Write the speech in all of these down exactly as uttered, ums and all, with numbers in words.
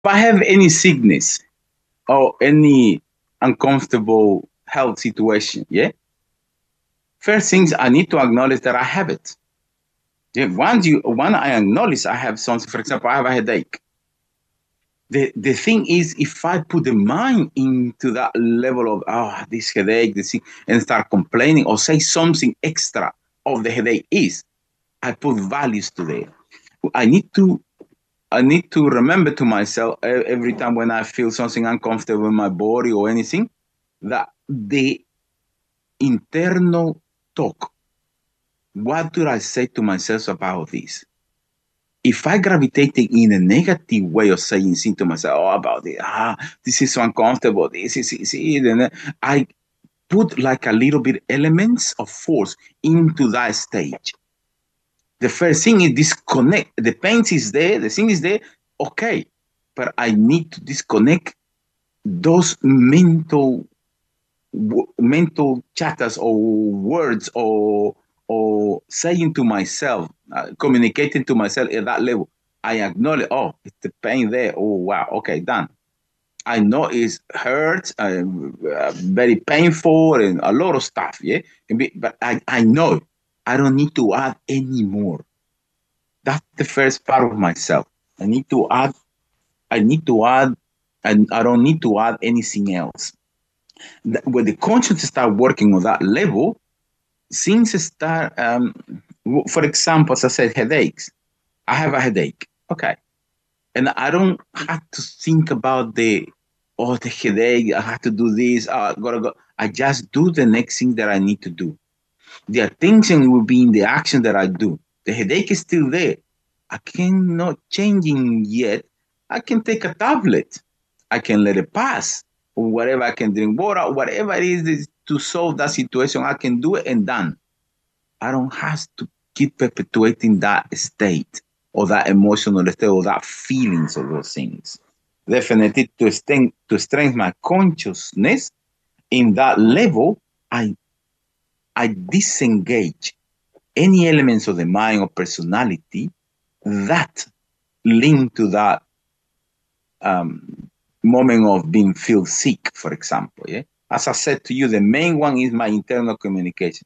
I have any sickness or any uncomfortable health situation, yeah, first things I need to acknowledge that I have it. Yeah, once you, when I acknowledge I have something, for example, I have a headache. The the thing is, if I put the mind into that level of oh this headache, this thing, and start complaining or say something extra of the headache is, I put values to there. I need to I need to remember to myself every time when I feel something uncomfortable in my body or anything, that the internal talk. What do I say to myself about this? If I gravitate in a negative way of saying things to myself, oh, about it, ah, this is so uncomfortable, this is, is it, and I put like a little bit elements of force into that stage. The first thing is disconnect. The pain is there, the thing is there, okay, but I need to disconnect those mental mental chatters or words or or saying to myself, uh, communicating to myself at that level. I acknowledge, oh, it's the pain there. Oh, wow, okay, done. I know it hurts, uh, uh, very painful, and a lot of stuff. Yeah, be, but I, I know I don't need to add any more. That's the first part of myself. I need to add. I need to add, and I don't need to add anything else. When the conscience start working on that level, things start. Um, for example, as I said, headaches. I have a headache. Okay, and I don't have to think about the oh the headache. I have to do this. I gotta go. I just do the next thing that I need to do. The attention will be in the action that I do. The headache is still there. I cannot changing yet. I can take a tablet. I can let it pass. Or whatever, I can drink water, whatever it is, is to solve that situation, I can do it and done. I don't have to keep perpetuating that state or that emotional state or that feelings of those things. Definitely to strengthen, to strengthen my consciousness in that level, I I disengage any elements of the mind or personality that link to that um, moment of being feel sick, for example. Yeah, as I said to you, the main one is my internal communication.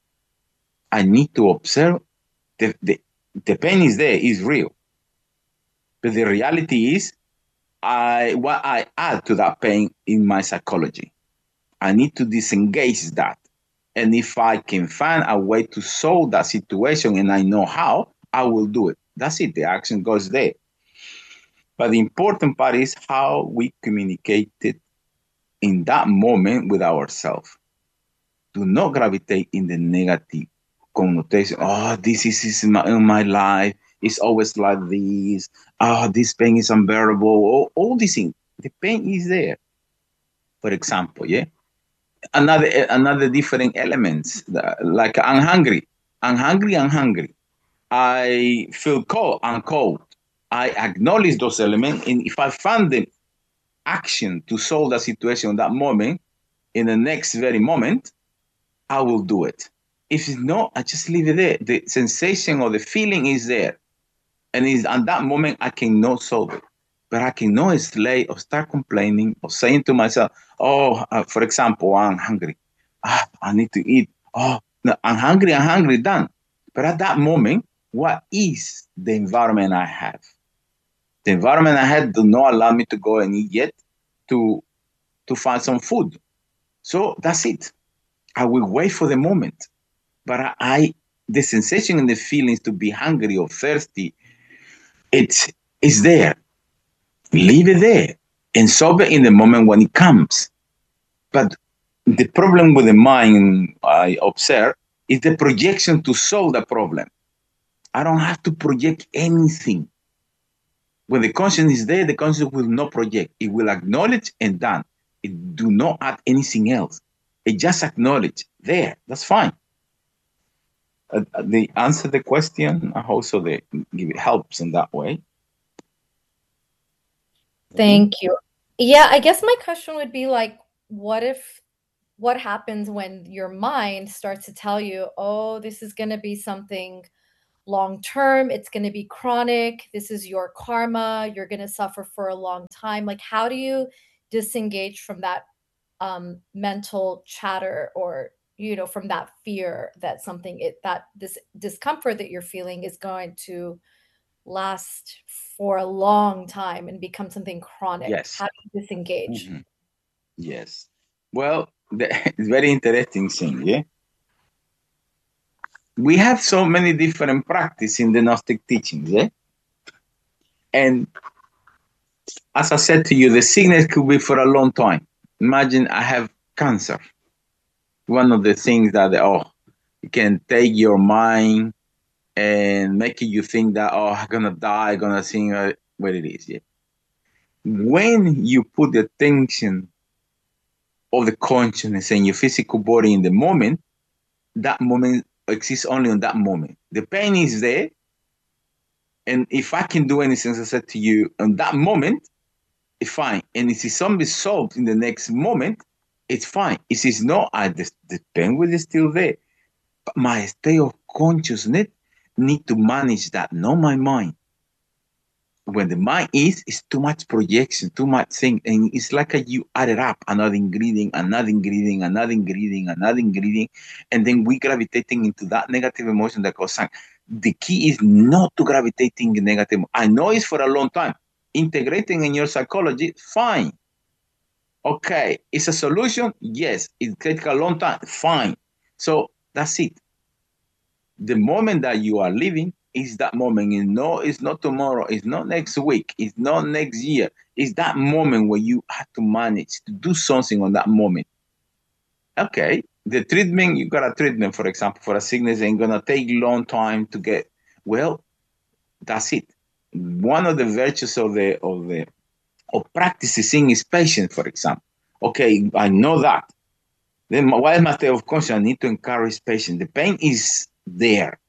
I need to observe the the, the pain is there, is real, but the reality is I what I add to that pain in my psychology. I need to disengage that. And if I can find a way to solve that situation and I know how, I will do it. That's it. The action goes there. But the important part is how we communicate it in that moment with ourselves. Do not gravitate in the negative connotation. Oh, this is, is in, my, in my life. It's always like this. Oh, this pain is unbearable. All, all these things. The pain is there. For example, yeah. Another another different elements like I'm hungry, I'm hungry, I'm hungry. I feel cold, I'm cold. I acknowledge those elements, and if I find the action to solve the situation in that moment, in the next very moment, I will do it. If it's not, I just leave it there. The sensation or the feeling is there, and is at that moment I cannot solve it. But I cannot slay or start complaining or saying to myself, oh, uh, for example, I'm hungry. Ah, I need to eat. Oh, no, I'm hungry, I'm hungry, done. But at that moment, what is the environment I have? The environment I had do not allow me to go and eat yet to, to find some food. So that's it. I will wait for the moment. But I, I the sensation and the feelings to be hungry or thirsty, it's, it's there. Leave it there and solve it in the moment when it comes. But the problem with the mind, I observe, is the projection to solve the problem. I don't have to project anything. When the conscience is there, the conscience will not project. It will acknowledge and done. It do not add anything else. It just acknowledge. There, that's fine. Uh, they answer the question. Also, they give it helps in that way. Thank you. Yeah, I guess my question would be like, what if, what happens when your mind starts to tell you, oh, this is going to be something long term, it's going to be chronic, this is your karma, you're going to suffer for a long time. Like, how do you disengage from that um, mental chatter, or you know, from that fear that something it that this discomfort that you're feeling is going to last for a long time and become something chronic? Yes. How do you disengage? Mhm. Yes. Well, the, it's very interesting thing, yeah? We have so many different practices in the Gnostic teachings, yeah? And as I said to you, the sickness could be for a long time. Imagine I have cancer. One of the things that, oh, it can take your mind and make you think that, oh, I'm going to die, I'm going to think uh, what it is, yeah? When you put the attention of the consciousness and your physical body in the moment, that moment exists only on that moment. The pain is there. And if I can do anything, as I said to you, on that moment, it's fine. And if it's something solved in the next moment, it's fine. If it's not, I, the, the pain will be still there. But my state of consciousness need to manage that, not my mind. When the mind is, it's too much projection, too much thing. And it's like a, you added up another ingredient, another ingredient, another ingredient, another ingredient. And then we gravitating into that negative emotion that goes on. The key is not to gravitating in negative. I know it's for a long time. Integrating in your psychology, fine. Okay. It's a solution? Yes. It takes a long time. Fine. So that's it. The moment that you are living is that moment. It's no, it's not tomorrow. It's not next week. It's not next year. It's that moment where you have to manage to do something on that moment. Okay, the treatment, you got a treatment, for example, for a sickness, ain't gonna take a long time to get. Well, that's it. One of the virtues of the of the of practicing is patience, for example. Okay, I know that. Then why is my state of conscience? I need to encourage patience. The pain is there.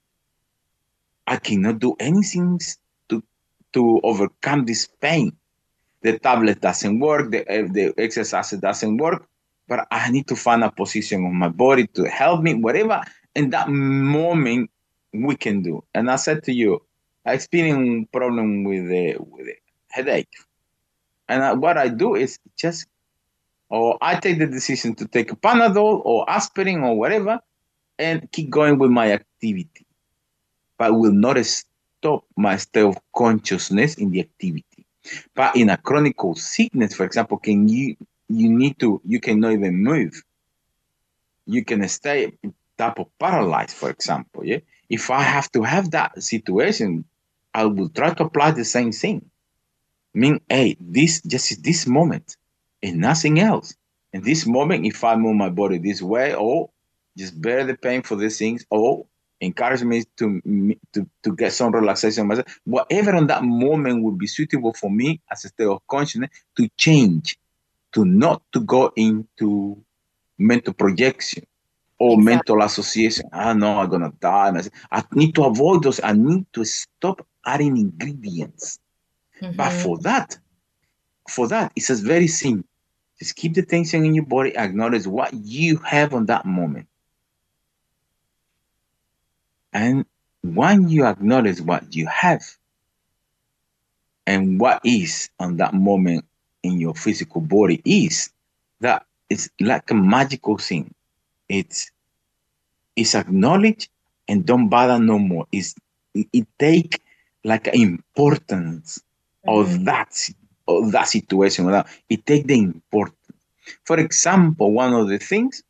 I cannot do anything to to overcome this pain. The tablet doesn't work, the, uh, the exercise doesn't work, but I need to find a position on my body to help me, whatever in that moment we can do. And I said to you, I experienced a problem with a, with a headache. And I, what I do is just, or I take the decision to take a Panadol or aspirin or whatever and keep going with my activity, but will not stop my state of consciousness in the activity. But in a chronic sickness, for example, can you you need to you cannot even move. You can stay type of paralyzed, for example. Yeah. If I have to have that situation, I will try to apply the same thing. I mean, hey, this just is this moment and nothing else. In this moment, if I move my body this way, or just bear the pain for these things, or encourage me to, to, to get some relaxation myself, whatever on that moment would be suitable for me as a state of consciousness to change, to not to go into mental projection or Exactly. mental association. I know I'm gonna die. I need to avoid those. I need to stop adding ingredients. Mm-hmm. But for that, for that, it's just very simple. Just keep the tension in your body, acknowledge what you have on that moment. And when you acknowledge what you have and what is on that moment in your physical body is, that it's like a magical thing. It's it's acknowledged and don't bother no more. It's, it, it take like importance mm-hmm. of that of that situation. It take the importance. For example, one of the things,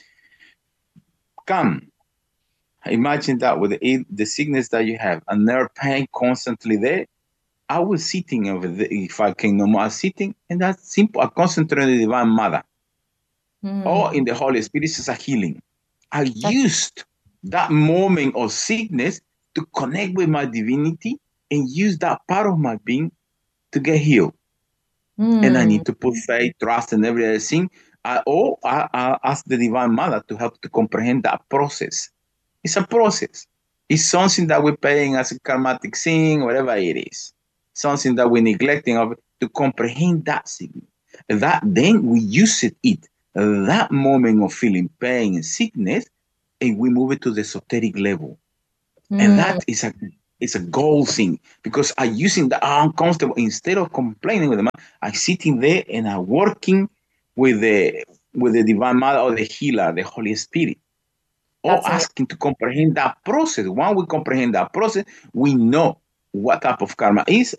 come, imagine that with the, the sickness that you have, and nerve pain constantly there. I was sitting over there, if I can no more sitting, and that's simple. I concentrate on the Divine Mother, mm. or in the Holy Spirit as a healing. I that's- used that moment of sickness to connect with my divinity and use that part of my being to get healed. Mm. And I need to put faith, trust, and everything. I, or I, I ask the Divine Mother to help to comprehend that process. It's a process. It's something that we're paying as a karmatic thing, whatever it is. Something that we're neglecting of to comprehend that sickness. That then we use it, it that moment of feeling pain and sickness, and we move it to the esoteric level. Mm. And that is a it's a goal thing, because I using the uncomfortable, instead of complaining with the man, I sitting there and I working with the with the Divine Mother or the healer, the Holy Spirit. Or That's asking amazing. To comprehend that process. When we comprehend that process, we know what type of karma is.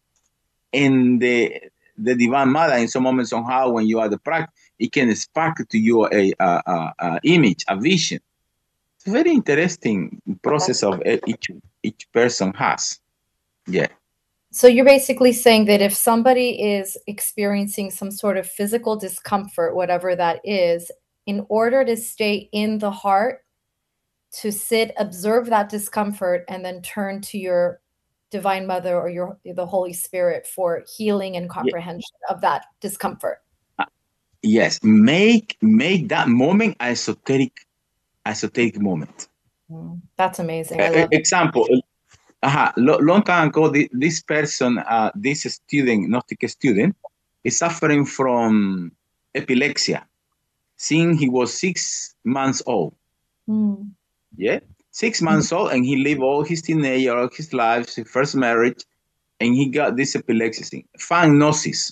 And the the Divine Mother, in some moments, somehow, when you are the practice, it can spark to you a, a, a, a image, a vision. It's a very interesting process of each each person has. Yeah. So you're basically saying that if somebody is experiencing some sort of physical discomfort, whatever that is, in order to stay in the heart, to sit, observe that discomfort, and then turn to your Divine Mother or your the Holy Spirit for healing and comprehension yeah. of that discomfort. Uh, yes, make make that moment an esoteric, esoteric moment. Mm, that's amazing. I uh, love example. It. Uh, long time ago, this person, uh, this student, Gnostic student, is suffering from epilepsy since he was six months old. Mm. Yeah, six months mm. old, and he lived all his teenager, all his life, his first marriage, and he got this epilepsy thing. Found gnosis.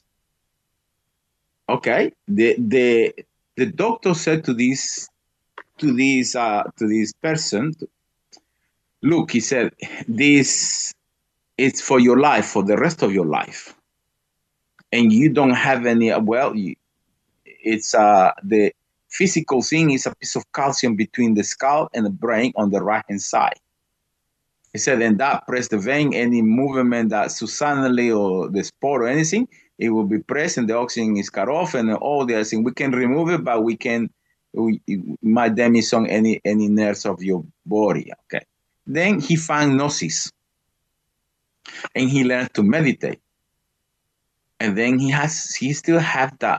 Okay, the the the doctor said to this to this uh, to this person, look, he said, this is for your life, for the rest of your life, and you don't have any. Well, you, it's uh the physical thing is a piece of calcium between the skull and the brain on the right hand side. He said, and that press the vein, any movement that suddenly or the sport or anything, it will be pressed and the oxygen is cut off and all the other thing. We can remove it, but we can, we, it might damage on any, any nerves of your body. Okay. Then he found gnosis and he learned to meditate. And then he has, he still have that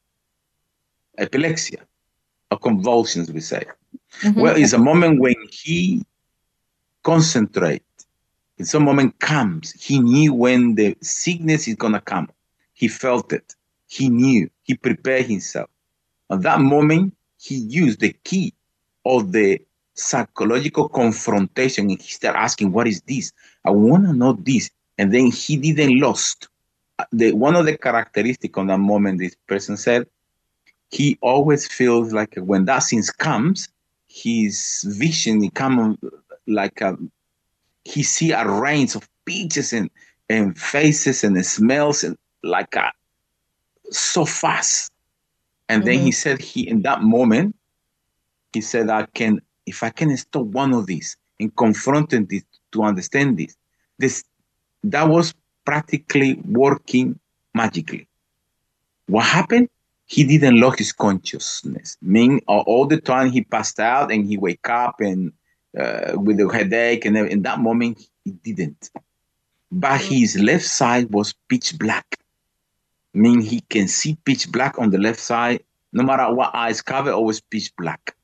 epilepsy or convulsions, we say. Mm-hmm. Well, it's a moment when he concentrate. In some moment comes, he knew when the sickness is gonna come. He felt it. He knew. He prepared himself. At that moment, he used the key of the psychological confrontation, and he started asking, "What is this? I want to know this." And then he didn't lost. The one of the characteristics on that moment, this person said, he always feels like when that sin comes, his vision becomes like a, he see a range of pictures and, and faces and smells and like a, so fast. And mm-hmm. then he said he in that moment, he said, I can, if I can stop one of these and confronting this to understand this, this that was practically working magically. What happened? He didn't lose his consciousness. Meaning all the time he passed out and he wake up and uh, with a headache, and in that moment he didn't. But his left side was pitch black. Meaning he can see pitch black on the left side, no matter what eyes cover, always pitch black.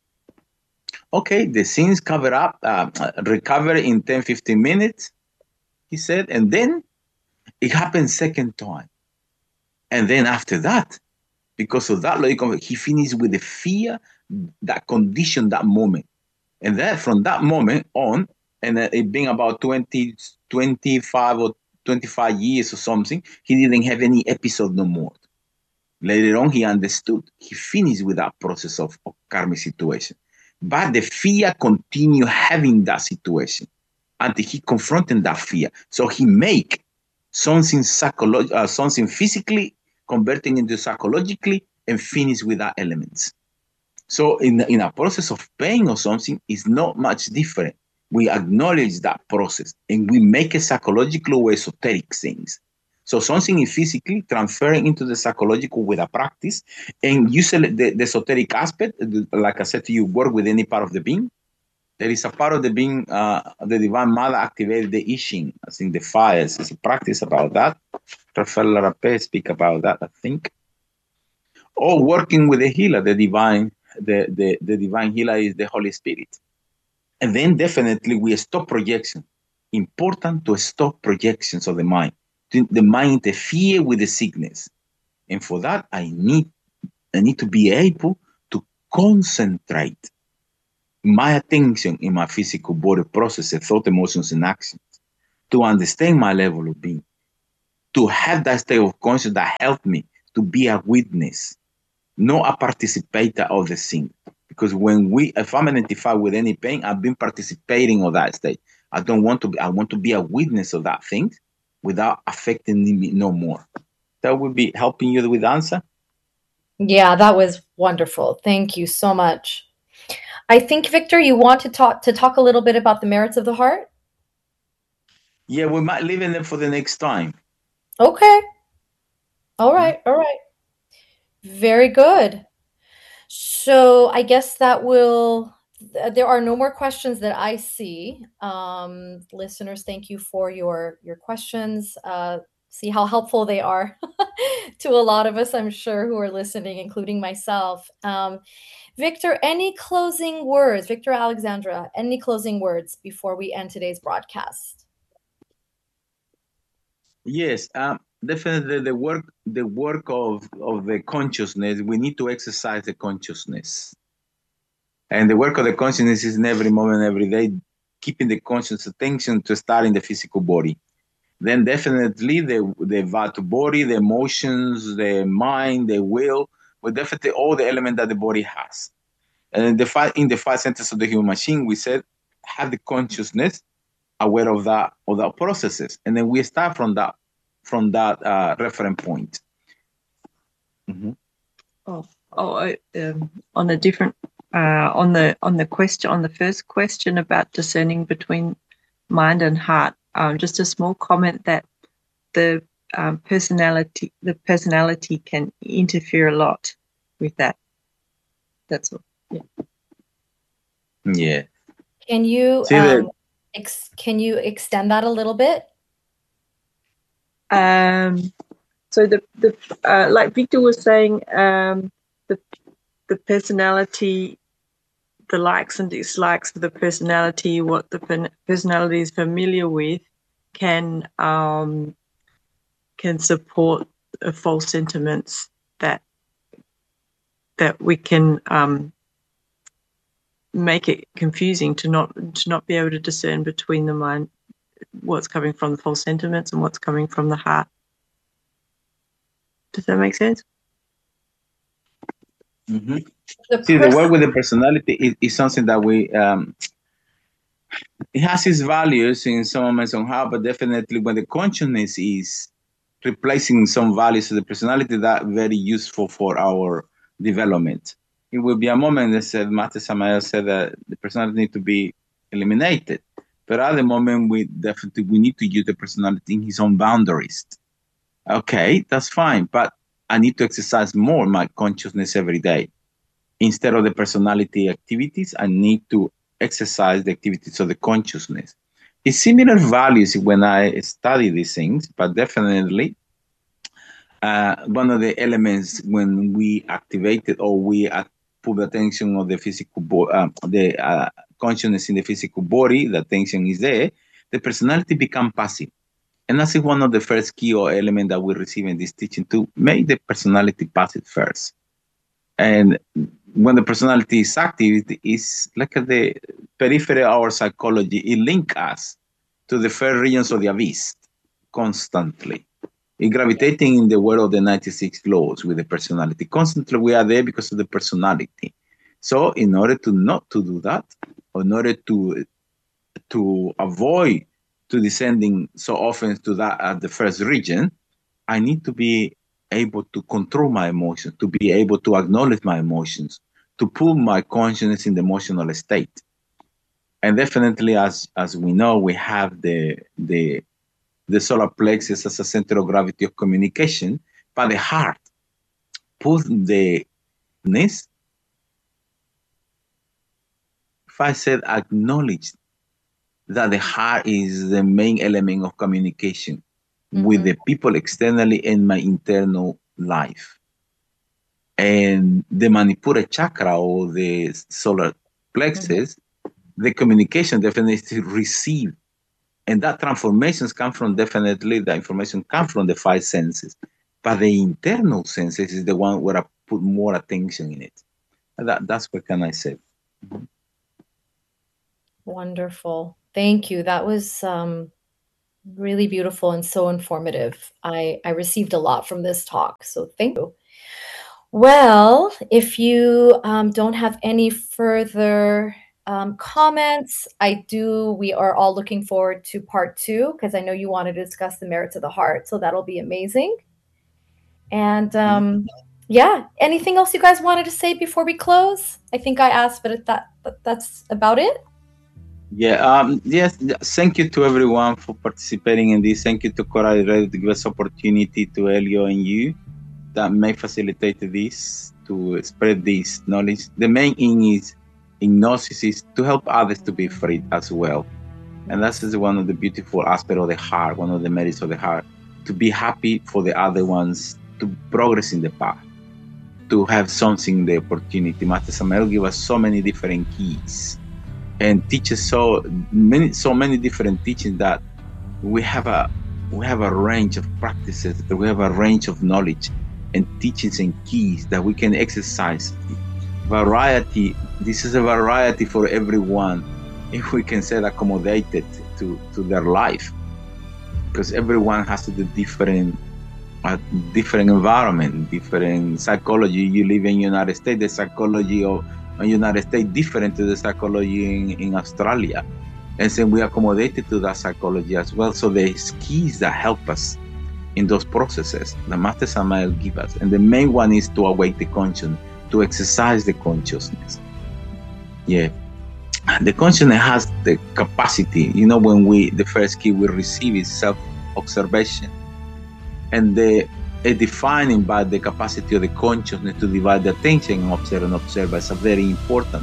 Okay, the scenes cover up, uh, recover in ten, fifteen minutes, he said, and then it happened second time. And then after that, because of that logic, he finished with the fear that conditioned that moment. And then from that moment on, and it being about twenty, twenty-five or twenty-five years or something, he didn't have any episode no more. Later on, he understood. He finished with that process of, of karmic situation. But the fear continued having that situation until he confronted that fear. So he make something psychological, uh, something physically, converting into psychologically, and finish with that elements. So in, in a process of pain or something, it's not much different. We acknowledge that process and we make a psychological or esoteric things. So something is physically transferring into the psychological with a practice, and you select the, the esoteric aspect. Like I said to you, work with any part of the being. There is a part of the being, uh, the Divine Mother activated the I Ching, I think the fires. It's a practice about that. Rafael Larapé speak about that, I think. Or working with the healer, the divine, the, the, the divine healer is the Holy Spirit. And then definitely we stop projection. Important to stop projections of the mind. The mind interfere with the sickness. And for that, I need, I need to be able to concentrate. my attention in my physical body processes, thought, emotions, and actions, to understand my level of being, to have that state of consciousness that helped me to be a witness, not a participator of the thing. Because when we, if I'm identified with any pain, I've been participating of that state. I don't want to be, I want to be a witness of that thing without affecting me no more. That would be helping you with the answer? Yeah, that was wonderful. Thank you so much. I think, Victor, you want to talk to talk a little bit about the merits of the heart? Yeah, we might leave it for the next time. Okay. All right. All right. Very good. So I guess that will, there are no more questions that I see. Um, listeners, thank you for your your questions. Uh, see how helpful they are to a lot of us, I'm sure, who are listening, including myself. Um, Victor, any closing words? Victor Alexandra, any closing words before we end today's broadcast? Yes, um, definitely the work the work of, of the consciousness, we need to exercise the consciousness. And the work of the consciousness is in every moment, every day, keeping the conscious attention to start in the physical body. Then definitely the the vital body, the emotions, the mind, the will, but definitely all the elements that the body has. And the five, in the five centers of the human machine, we said have the consciousness aware of that of that processes, and then we start from that from that uh, reference point. Mm-hmm. Oh, oh, I, um, on a different uh, on the on the question on the first question about discerning between mind and heart. Um, just a small comment that the um, personality the personality can interfere a lot with that. That's all. Yeah. Yeah. Can you See um, the, ex- can you extend that a little bit? Um. So the the uh, like Victor was saying, um, the the personality, the likes and dislikes of the personality, what the personality is familiar with, can um, can support uh, false sentiments that that we can um, make it confusing to not to not be able to discern between the mind, what's coming from the false sentiments and what's coming from the heart. Does that make sense? mm-hmm. The See, the work person- with the personality is, is something that we um, it has its values in some moments on how, but definitely when the consciousness is replacing some values of the personality, that very useful for our development. It will be a moment that said, Mate Samael said that the personality need to be eliminated. But at the moment, we definitely we need to use the personality in his own boundaries. Okay, that's fine, but I need to exercise more my consciousness every day. Instead of the personality activities, I need to exercise the activities of the consciousness. It's similar values when I study these things, but definitely uh, one of the elements when we activate it or we uh, put attention on the physical bo- uh, the uh, consciousness in the physical body, the attention is there, the personality become passive. And that's one of the first key or element that we receive in this teaching, to make the personality passive first. And when the personality is active, it is like the periphery of our psychology. It links us to the first regions of the abyss constantly. It gravitating in the world of the ninety-six laws with the personality. Constantly we are there because of the personality. So in order to not to do that, or in order to to avoid to descending so often to that at the first region, I need to be able to control my emotions, to be able to acknowledge my emotions, to put my consciousness in the emotional state. And definitely, as as we know, we have the the the solar plexus as a center of gravity of communication, but the heart put the ness. If I said acknowledge that the heart is the main element of communication mm-hmm. with the people externally and my internal life. And the Manipura chakra or the solar plexus, mm-hmm. the communication definitely is to receive. And that transformations come from definitely, the information comes from the five senses. But the internal senses is the one where I put more attention in it. That, that's what can I say. Mm-hmm. Wonderful. Thank you. That was um, really beautiful and so informative. I, I received a lot from this talk, so thank you. Well, if you um, don't have any further um, comments, I do. We are all looking forward to part two because I know you want to discuss the merits of the heart, so that'll be amazing. And um, yeah, anything else you guys wanted to say before we close? I think I asked, but that, but that's about it. Yeah, um, yes, thank you to everyone for participating in this. Thank you to Coral Red to give us opportunity, to Elio and you that may facilitate this, to spread this knowledge. The main aim is in Gnosis is to help others to be freed as well. And that's one of the beautiful aspects of the heart, one of the merits of the heart, to be happy for the other ones, to progress in the path, to have something, the opportunity. Master Samael give us so many different keys and teaches so many, so many different teachings that we have a we have a range of practices, that we have a range of knowledge and teachings and keys that we can exercise. Variety. This is a variety for everyone, if we can say accommodated to to their life, because everyone has the different uh, different environment, different psychology. You live in United States, the psychology of United States different to the psychology in, in Australia, and so we accommodated to that psychology as well. So there's keys that help us in those processes the Master Samael give us, and the main one is to awake the consciousness, to exercise the consciousness. Yeah, the consciousness has the capacity. You know, when we the first key we receive is self-observation, and the a defining by the capacity of the consciousness to divide the attention and observe and observe is a very important,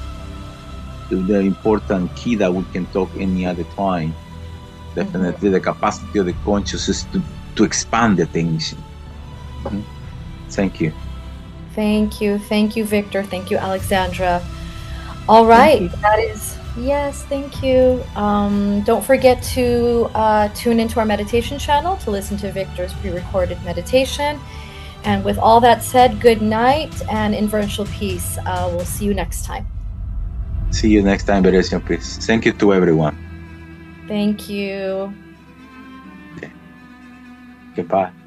the important key that we can talk any other time. Definitely, mm-hmm. The capacity of the consciousness to, to expand the attention. Mm-hmm. Thank you. Thank you. Thank you, Victor. Thank you, Alexandra. All right. That is, yes, thank you. Um, don't forget to uh, tune into our meditation channel to listen to Victor's pre-recorded meditation. And with all that said, good night and inverential peace. Uh, we'll see you next time. See you next time, inverential peace. Thank you to everyone. Thank you. Okay. Goodbye.